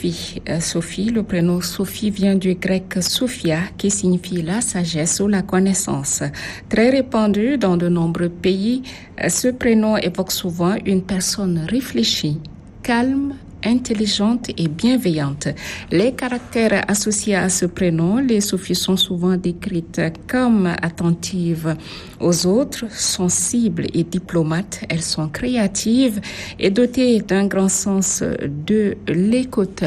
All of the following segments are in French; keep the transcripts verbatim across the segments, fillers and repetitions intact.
Sophie. Euh, Sophie, le prénom Sophie vient du grec Sophia, qui signifie la sagesse ou la connaissance. Très répandu dans de nombreux pays, euh, ce prénom évoque souvent une personne réfléchie, calme, intelligente et bienveillante. Les caractères associés à ce prénom, les Sophies sont souvent décrites comme attentives aux autres, sensibles et diplomates. Elles sont créatives et dotées d'un grand sens de l'écoute.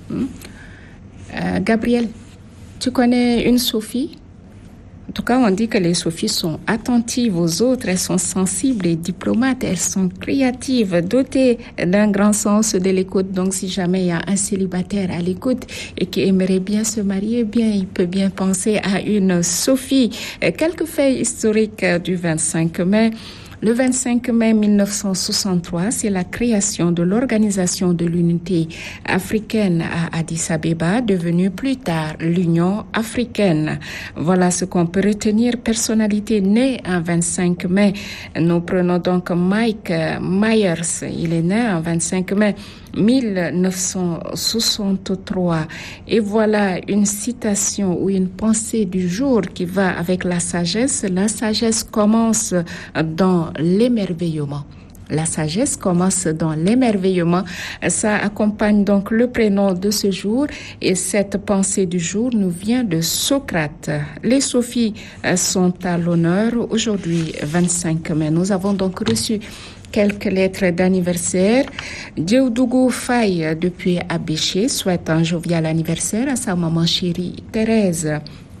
Euh, Gabriel, tu connais une Sophie? En tout cas, on dit que les Sophies sont attentives aux autres, elles sont sensibles et diplomates, elles sont créatives, dotées d'un grand sens de l'écoute. Donc, si jamais il y a un célibataire à l'écoute et qui aimerait bien se marier, bien, il peut bien penser à une Sophie. Quelques faits historiques du vingt-cinq mai. Le vingt-cinq mai mille neuf cent soixante-trois, c'est la création de l'Organisation de l'Unité africaine à Addis Abeba, devenue plus tard l'Union africaine. Voilà ce qu'on peut retenir. Personnalité née un vingt-cinq mai. Nous prenons donc Mike Myers. Il est né un vingt-cinq mai mille neuf cent soixante-trois. Et voilà une citation ou une pensée du jour qui va avec la sagesse. La sagesse commence dans l'émerveillement. La sagesse commence dans l'émerveillement. Ça accompagne donc le prénom de ce jour et cette pensée du jour nous vient de Socrate. Les Sophies sont à l'honneur aujourd'hui, vingt-cinq mai. Nous avons donc reçu quelques lettres d'anniversaire. Djeoudougou Faye depuis Abéché souhaite un jovial anniversaire à sa maman chérie Thérèse.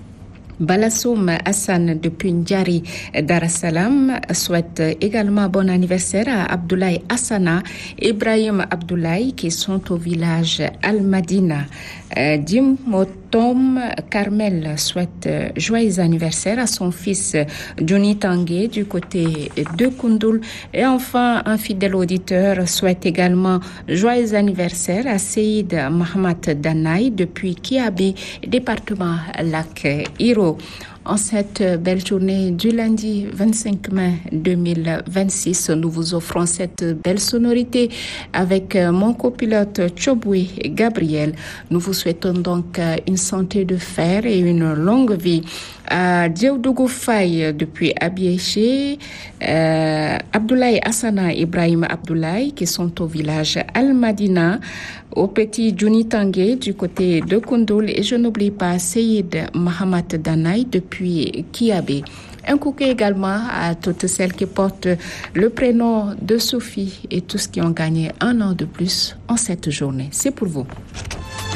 Balassoum Hassan depuis Ndjari Dar es Salaam souhaite également bon anniversaire à Abdoulaye Hassana et Ibrahim Abdoulaye qui sont au village Al-Madina. Euh, Dim Motom Carmel souhaite euh, joyeux anniversaire à son fils Johnny Tanguay du côté de Koundoul. Et enfin, un fidèle auditeur souhaite également joyeux anniversaire à Seyd Mohamed Danaï depuis Kiabi, département Lac-Iro. En cette belle journée du lundi vingt-cinq mai deux mille vingt-six, nous vous offrons cette belle sonorité avec mon copilote Chobwe Gabriel. Nous vous souhaitons donc une santé de fer et une longue vie. À Djeoudougou Faye depuis Abéché, euh, Abdoulaye Hassana et Ibrahim Abdoulaye qui sont au village Al-Madina, au petit Johnny Tanguay du côté de Koundoul et je n'oublie pas Seyd Mohamed Danaï depuis Kiabé. Un coucou également à toutes celles qui portent le prénom de Sophie et tous qui ont gagné un an de plus en cette journée. C'est pour vous.